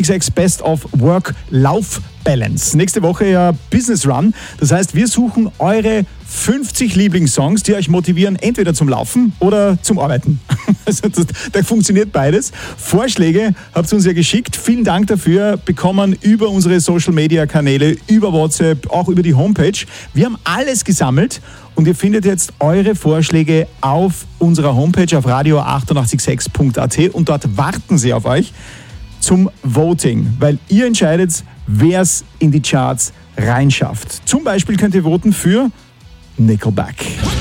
886 Best of Work-Lauf-Balance. Nächste Woche ja Business Run. Das heißt, wir suchen eure 50 Lieblingssongs, die euch motivieren, entweder zum Laufen oder zum Arbeiten. Also da funktioniert beides. Vorschläge habt ihr uns ja geschickt. Vielen Dank dafür. Bekommen über unsere Social-Media-Kanäle, über WhatsApp, auch über die Homepage. Wir haben alles gesammelt und ihr findet jetzt eure Vorschläge auf unserer Homepage auf radio886.at und dort warten sie auf euch zum Voting, weil ihr entscheidet, wer es in die Charts reinschafft. Zum Beispiel könnt ihr voten für Nickelback.